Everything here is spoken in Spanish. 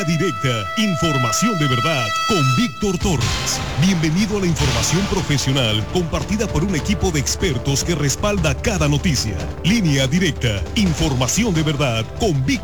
Línea Directa, información de verdad con Víctor Torres. Bienvenido a la información profesional compartida por un equipo de expertos que respalda cada noticia. Línea Directa, información de verdad con Víctor